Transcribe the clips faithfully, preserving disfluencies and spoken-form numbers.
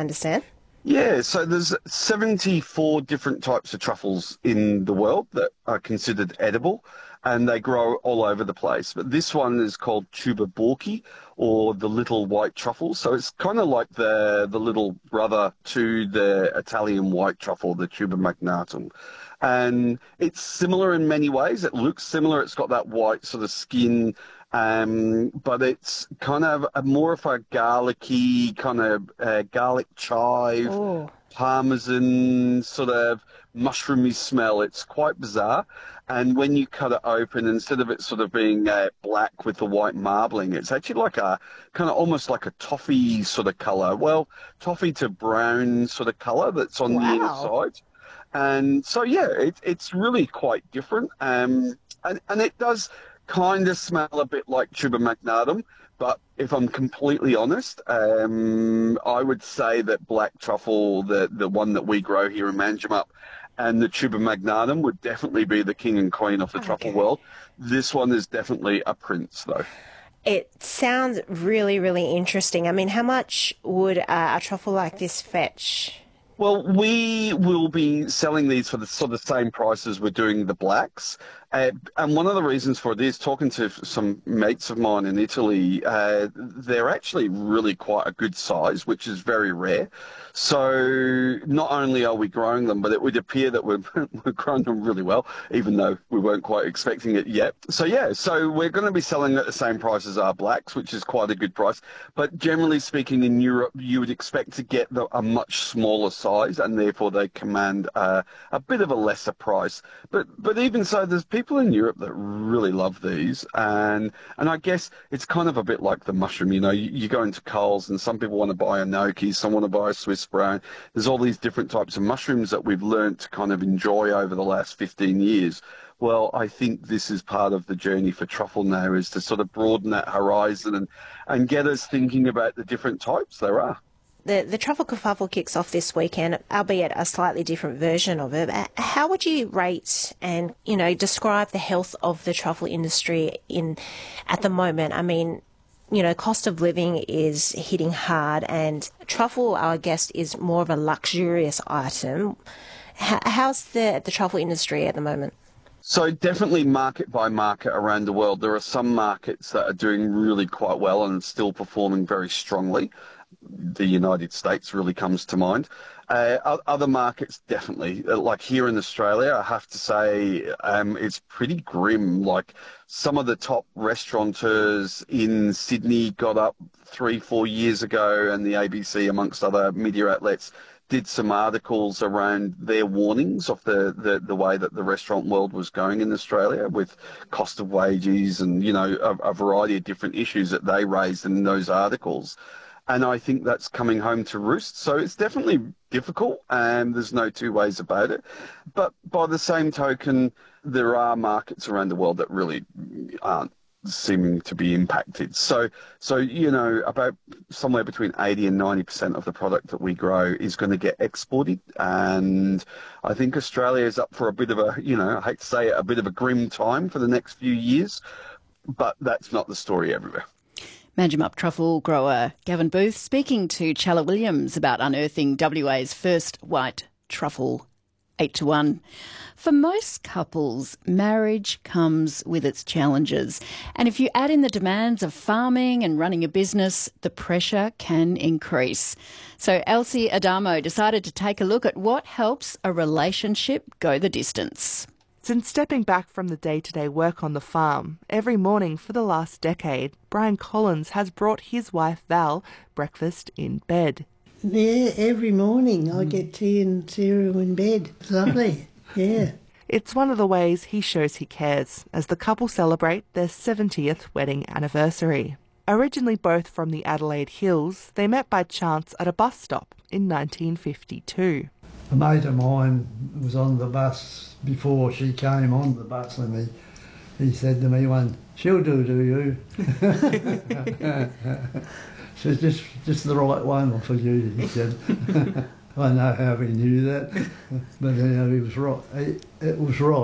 understand. Yeah, so there's seventy-four different types of truffles in the world that are considered edible, and they grow all over the place. But this one is called tuber borki, or the little white truffle. So it's kind of like the the little brother to the Italian white truffle, the tuber magnatum. And it's similar in many ways. It looks similar. It's got that white sort of skin, um, but it's kind of a more of a garlicky, kind of uh, garlic chive, Oh. parmesan sort of mushroomy smell. It's quite bizarre. And when you cut it open, instead of it sort of being uh, black with the white marbling, it's actually like a kind of almost like a toffee sort of colour. Well, toffee to brown sort of colour that's on Wow. the inside. And so, yeah, it, it's really quite different. Um, and, and it does kind of smell a bit like tuber magnatum. But if I'm completely honest, um, I would say that black truffle, the, the one that we grow here in Manjimup, and the tuber magnatum would definitely be the king and queen of the Okay. truffle world. This one is definitely a prince, though. It sounds really, really interesting. I mean, how much would uh, a truffle like this fetch? Well, we will be selling these for the sort of same price as we're doing the blacks. Uh, and one of the reasons for it is, talking to some mates of mine in Italy, uh, they're actually really quite a good size, which is very rare. So not only are we growing them, but it would appear that we're, we're growing them really well, even though we weren't quite expecting it yet. So yeah, so we're going to be selling at the same price as our blacks, which is quite a good price. But generally speaking, in Europe, you would expect to get the, a much smaller size, and therefore they command uh, a bit of a lesser price. But but even so, there's people in Europe that really love these, and and I guess it's kind of a bit like the mushroom. You know, you, you go into Coles, and some people want to buy a gnocchi, some want to buy a Swiss brown. There's all these different types of mushrooms that we've learned to kind of enjoy over the last fifteen years. Well, I think this is part of the journey for truffle now, is to sort of broaden that horizon and, and get us thinking about the different types there are. The, the Truffle Kerfuffle kicks off this weekend, albeit a slightly different version of it. How would you rate and, you know, describe the health of the truffle industry in at the moment? I mean, you know, cost of living is hitting hard, and truffle, I guess, is more of a luxurious item. How, how's the, the truffle industry at the moment? So definitely market by market around the world. There are some markets that are doing really quite well and still performing very strongly. The United States really comes to mind. Uh, other markets, definitely. Like here in Australia, I have to say um, it's pretty grim. Like some of the top restaurateurs in Sydney got up three, four years ago, and the A B C, amongst other media outlets, did some articles around their warnings of the, the, the way that the restaurant world was going in Australia, with cost of wages and, you know, a, a variety of different issues that they raised in those articles. And I think that's coming home to roost. So it's definitely difficult, and there's no two ways about it. But by the same token, there are markets around the world that really aren't seeming to be impacted. So, so you know, about somewhere between eighty and ninety percent of the product that we grow is going to get exported. And I think Australia is up for a bit of a, you know, I hate to say it, a bit of a grim time for the next few years. But that's not the story everywhere. Manjimup truffle grower Gavin Booth speaking to Challa Williams about unearthing W A's first white truffle, eight to one. For most couples, marriage comes with its challenges. And if you add in the demands of farming and running a business, the pressure can increase. So Elsie Adamo decided to take a look at what helps a relationship go the distance. Since stepping back from the day-to-day work on the farm, every morning for the last decade, Brian Collins has brought his wife Val breakfast in bed. Yeah, every morning I get tea and cereal in bed. It's lovely, yeah. It's one of the ways he shows he cares as the couple celebrate their seventieth wedding anniversary. Originally both from the Adelaide Hills, they met by chance at a bus stop in nineteen fifty-two. A mate of mine was on the bus before she came on the bus, and he, he said to me one, "She'll do, do you?" She's just just the right one for you, he said. I know how he knew that, but you know, he was right. It, it was right.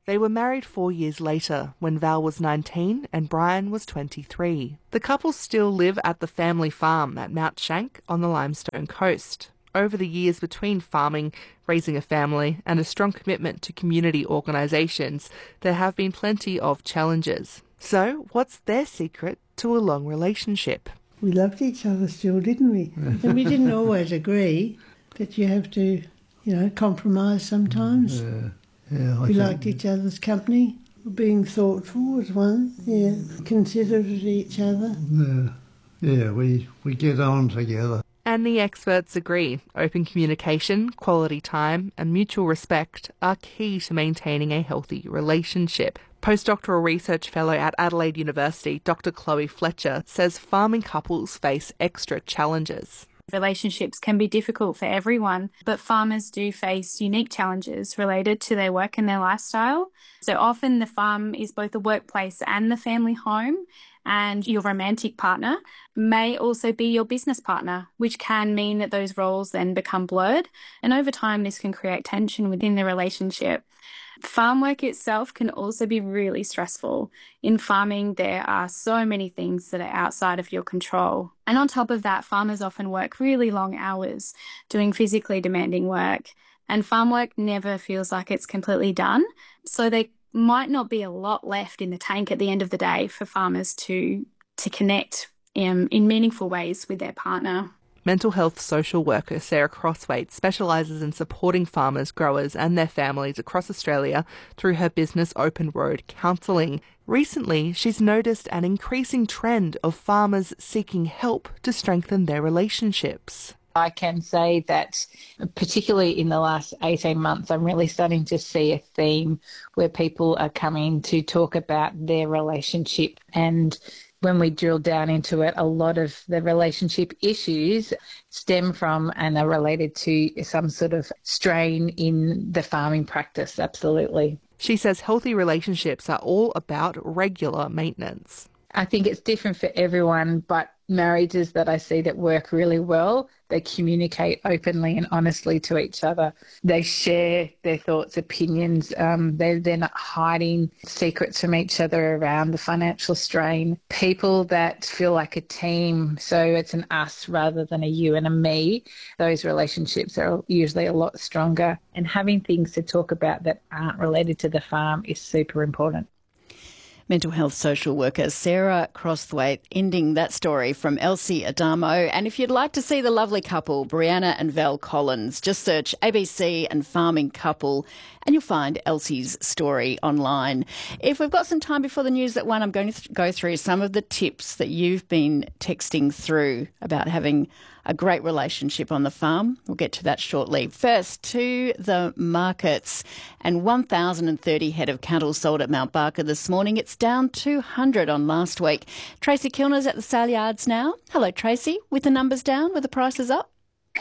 They were married four years later, when Val was nineteen and Brian was twenty-three. The couple still live at the family farm at Mount Shank on the Limestone Coast. Over the years between farming, raising a family, and a strong commitment to community organisations, there have been plenty of challenges. So, what's their secret to a long relationship? We loved each other still, didn't we? And we didn't always agree, but you have to, you know, compromise sometimes. Yeah, yeah. I We think- liked each other's company. Being thoughtful was one, yeah. Considerate of each other. Yeah, yeah. We we get on together. And the experts agree. Open communication, quality time, and mutual respect are key to maintaining a healthy relationship. Postdoctoral research fellow at Adelaide University, Doctor Chloe Fletcher, says farming couples face extra challenges. Relationships can be difficult for everyone, but farmers do face unique challenges related to their work and their lifestyle. So often the farm is both the workplace and the family home, and your romantic partner may also be your business partner, which can mean that those roles then become blurred. And over time, this can create tension within the relationship. Farm work itself can also be really stressful. In farming, there are so many things that are outside of your control. And on top of that, farmers often work really long hours doing physically demanding work. And farm work never feels like it's completely done. So there might not be a lot left in the tank at the end of the day for farmers to, to connect um, in meaningful ways with their partner. Mental health social worker Sarah Crosswaite specialises in supporting farmers, growers and their families across Australia through her business Open Road Counselling. Recently, she's noticed an increasing trend of farmers seeking help to strengthen their relationships. I can say that particularly in the last eighteen months, I'm really starting to see a theme where people are coming to talk about their relationship. And when we drill down into it, a lot of the relationship issues stem from and are related to some sort of strain in the farming practice. Absolutely. She says healthy relationships are all about regular maintenance. I think it's different for everyone, but marriages that I see that work really well, they communicate openly and honestly to each other. They share their thoughts, opinions. Um, they're, they're not hiding secrets from each other around the financial strain. People that feel like a team, so it's an us rather than a you and a me, those relationships are usually a lot stronger. And having things to talk about that aren't related to the farm is super important. Mental health social worker Sarah Crosswaite ending that story from Elsie Adamo. And if you'd like to see the lovely couple, Brianna and Val Collins, just search A B C and Farming Couple and you'll find Elsie's story online. If we've got some time before the news at one, I'm going to th- go through some of the tips that you've been texting through about having a great relationship on the farm. We'll get to that shortly. First, to the markets. And one thousand thirty head of cattle sold at Mount Barker this morning. It's down two hundred on last week. Tracy Kilner's at the sale yards now. Hello, Tracy. With the numbers down, with the prices up?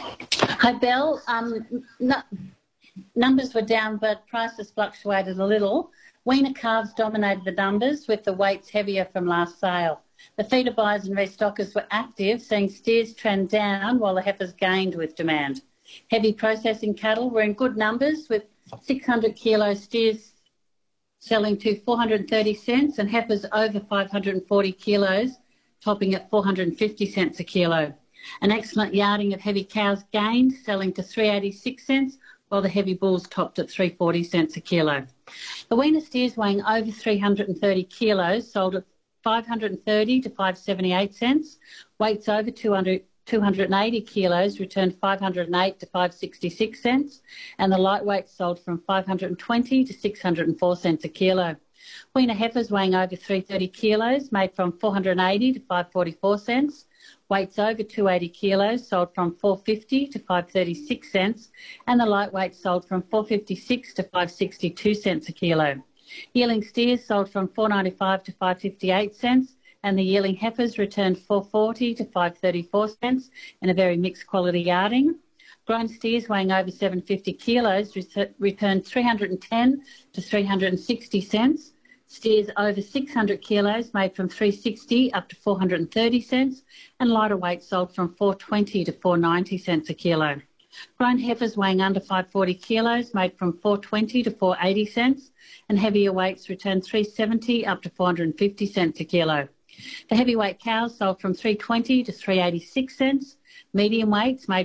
Hi, Belle. Um, no, numbers were down, but prices fluctuated a little. Weaner calves dominated the numbers, with the weights heavier from last sale. The feeder buyers and restockers were active, seeing steers trend down while the heifers gained with demand. Heavy processing cattle were in good numbers, with six hundred kilo steers selling to four hundred thirty cents and heifers over five hundred forty kilos topping at four hundred fifty cents a kilo. An excellent yarding of heavy cows gained, selling to three hundred eighty-six cents, while the heavy bulls topped at three hundred forty cents a kilo. The weaner steers weighing over three hundred thirty kilos sold at five hundred thirty to five hundred seventy-eight cents. Weights over two hundred, two hundred eighty kilos returned five hundred eight to five hundred sixty-six cents, and the lightweights sold from five hundred twenty to six hundred four cents a kilo. Weaner heifers weighing over three hundred thirty kilos made from four hundred eighty to five hundred forty-four cents. Weights over two hundred eighty kilos sold from four hundred fifty to five hundred thirty-six cents, and the lightweight sold from four hundred fifty-six to five hundred sixty-two cents a kilo. Yearling steers sold from four hundred ninety-five to five hundred fifty-eight cents, and the yearling heifers returned four hundred forty to five hundred thirty-four cents in a very mixed quality yarding. Grown steers weighing over seven hundred fifty kilos returned three hundred ten to three hundred sixty cents. Steers over six hundred kilos made from three hundred sixty up to four hundred thirty cents, and lighter weight sold from four hundred twenty to four hundred ninety cents a kilo. Grown heifers weighing under five hundred forty kilos made from four dollars twenty to four dollars eighty cents, and heavier weights returned three dollars seventy up to four hundred fifty cents a kilo. The heavyweight cows sold from three dollars twenty to three dollars eighty-six. Medium weights made